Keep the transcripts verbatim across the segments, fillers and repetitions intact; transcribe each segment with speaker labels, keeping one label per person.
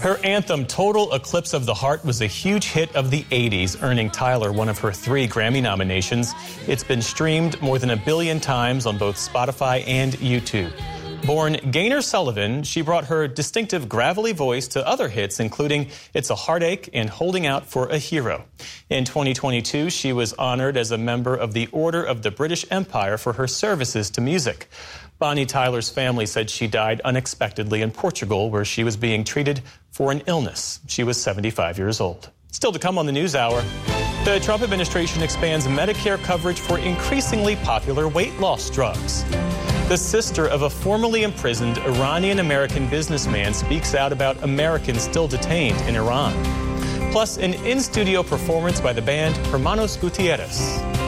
Speaker 1: Her anthem, Total Eclipse of the Heart, was a huge hit of the eighties, earning Tyler one of her three Grammy nominations. It's been streamed more than a billion times on both Spotify and YouTube. Born Gaynor Sullivan, she brought her distinctive gravelly voice to other hits, including It's a Heartache and Holding Out for a Hero. In twenty twenty-two, she was honored as a member of the Order of the British Empire for her services to music. Bonnie Tyler's family said she died unexpectedly in Portugal, where she was being treated for an illness. She was seventy-five years old. Still to come on the NewsHour, the Trump administration expands Medicare coverage for increasingly popular weight loss drugs. The sister of a formerly imprisoned Iranian-American businessman speaks out about Americans still detained in Iran. Plus, an in-studio performance by the band Hermanos Gutierrez.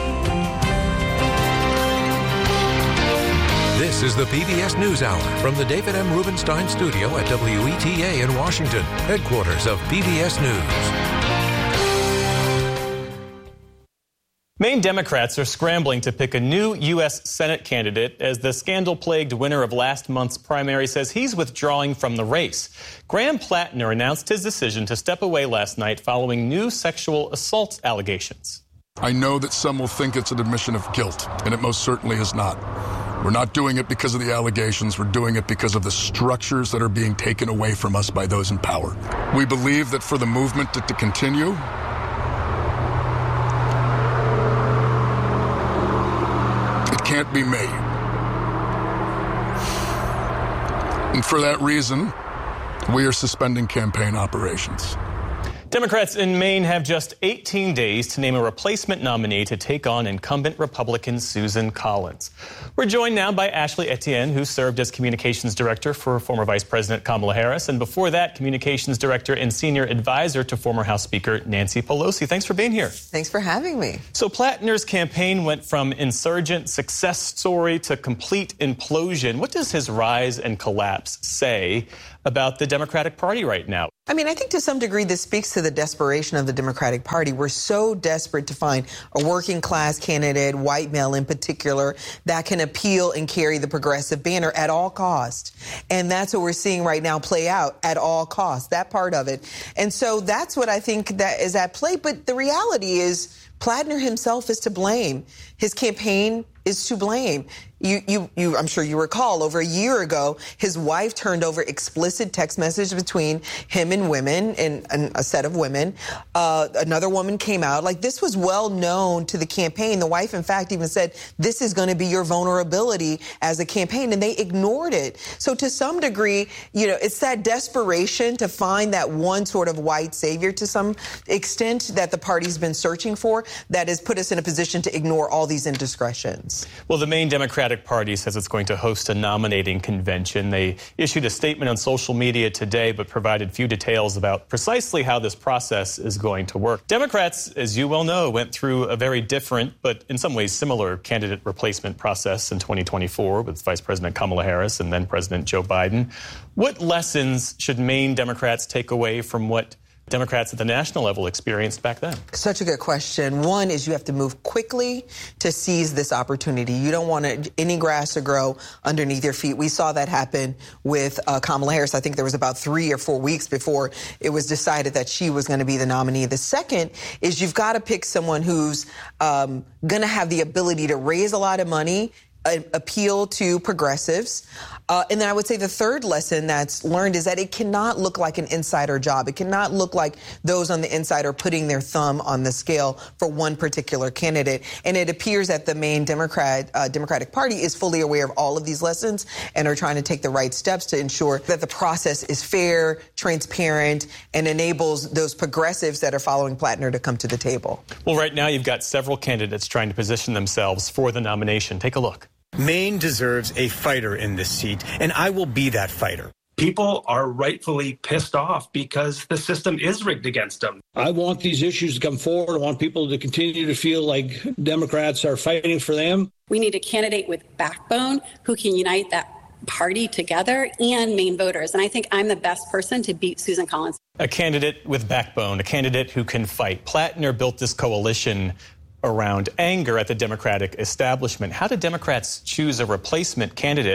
Speaker 2: This is the P B S NewsHour from the David M. Rubenstein Studio at W E T A in Washington, headquarters of P B S News.
Speaker 1: Maine Democrats are scrambling to pick a new U S Senate candidate as the scandal-plagued winner of last month's primary says he's withdrawing from the race. Graham Plattner announced his decision to step away last night following new sexual assault allegations.
Speaker 3: I know that some will think it's an admission of guilt, and it most certainly is not. We're not doing it because of the allegations. We're doing it because of the structures that are being taken away from us by those in power. We believe that for the movement to, to continue, it can't be me. And for that reason, we are suspending campaign operations.
Speaker 1: Democrats in Maine have just eighteen days to name a replacement nominee to take on incumbent Republican Susan Collins. We're joined now by Ashley Etienne, who served as communications director for former Vice President Kamala Harris, and before that, communications director and senior advisor to former House Speaker Nancy Pelosi. Thanks for being here.
Speaker 4: Thanks for having me.
Speaker 1: So Plattner's campaign went from insurgent success story to complete implosion. What does his rise and collapse say about the Democratic Party right now?
Speaker 4: I mean, I think to some degree this speaks to the desperation of the Democratic Party. We're so desperate to find a working class candidate, white male in particular, that can appeal and carry the progressive banner at all costs. And that's what we're seeing right now play out at all costs, that part of it. And so that's what I think that is at play. But the reality is Plattner himself is to blame. His campaign is to blame. You, you, you, I'm sure you recall, over a year ago, his wife turned over explicit text messages between him and women, and, and a set of women. Uh, another woman came out. Like, this was well known to the campaign. The wife, in fact, even said, this is going to be your vulnerability as a campaign, and they ignored it. So to some degree, you know, it's that desperation to find that one sort of white savior to some extent that the party's been searching for that has put us in a position to ignore all these indiscretions.
Speaker 1: Well, the Maine Democratic Party says it's going to host a nominating convention. They issued a statement on social media today, but provided few details about precisely how this process is going to work. Democrats, as you well know, went through a very different, but in some ways similar, candidate replacement process in twenty twenty-four with Vice President Kamala Harris and then President Joe Biden. What lessons should Maine Democrats take away from what Democrats at the national level experienced back then?
Speaker 4: Such a good question. One is you have to move quickly to seize this opportunity. You don't want any grass to grow underneath your feet. We saw that happen with uh, Kamala Harris. I think there was about three or four weeks before it was decided that she was going to be the nominee. The second is you've got to pick someone who's um, going to have the ability to raise a lot of money, uh, appeal to progressives. Uh, and then I would say the third lesson that's learned is that it cannot look like an insider job. It cannot look like those on the inside are putting their thumb on the scale for one particular candidate. And it appears that the Maine Democrat, uh, Democratic Party is fully aware of all of these lessons and are trying to take the right steps to ensure that the process is fair, transparent, and enables those progressives that are following Plattner to come to the table.
Speaker 1: Well, right now you've got several candidates trying to position themselves for the nomination. Take a look.
Speaker 5: Maine deserves a fighter in this seat, and I will be that fighter.
Speaker 6: People are rightfully pissed off because the system is rigged against them.
Speaker 7: I want these issues to come forward. I want people to continue to feel like Democrats are fighting for them.
Speaker 8: We need a candidate with backbone who can unite that party together and Maine voters. And I think I'm the best person to beat Susan Collins.
Speaker 1: A candidate with backbone, a candidate who can fight. Plattner built this coalition around anger at the Democratic establishment. How did Democrats choose a replacement candidate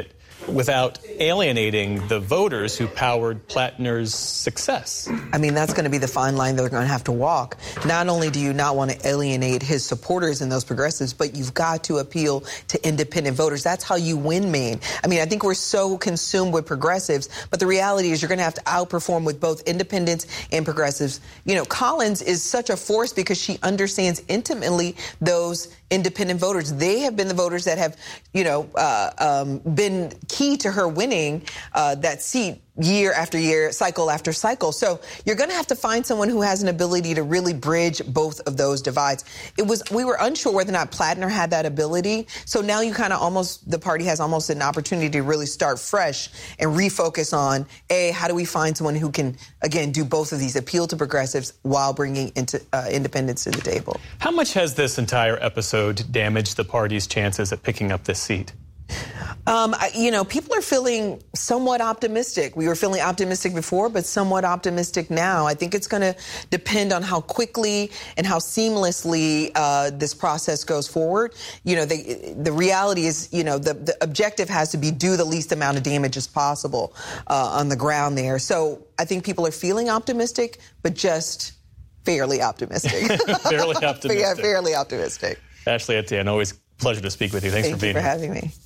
Speaker 1: without alienating the voters who powered Plattner's success.
Speaker 4: I mean, that's going to be the fine line they're going to have to walk. Not only do you not want to alienate his supporters and those progressives, but you've got to appeal to independent voters. That's how you win Maine. I mean, I think we're so consumed with progressives, but the reality is you're going to have to outperform with both independents and progressives. You know, Collins is such a force because she understands intimately those independent voters. They have been the voters that have, you know, uh, um, been key to her winning uh, that seat year after year, cycle after cycle. So you're going to have to find someone who has an ability to really bridge both of those divides. It was, we were unsure whether or not Plattner had that ability. So now you kind of almost, the party has almost an opportunity to really start fresh and refocus on, A, how do we find someone who can, again, do both of these, appeal to progressives while bringing into, uh, independence to the table.
Speaker 1: How much has this entire episode damaged the party's chances at picking up this seat?
Speaker 4: Um, you know, people are feeling somewhat optimistic. We were feeling optimistic before, but somewhat optimistic now. I think it's going to depend on how quickly and how seamlessly uh, this process goes forward. You know, the, the reality is, you know, the, the objective has to be do the least amount of damage as possible uh, on the ground there. So I think people are feeling optimistic, but just fairly optimistic.
Speaker 1: fairly optimistic.
Speaker 4: Yeah, fairly optimistic.
Speaker 1: Ashley Etienne, always a pleasure to speak with you. Thanks
Speaker 4: Thank
Speaker 1: for being
Speaker 4: you for
Speaker 1: here.
Speaker 4: having me.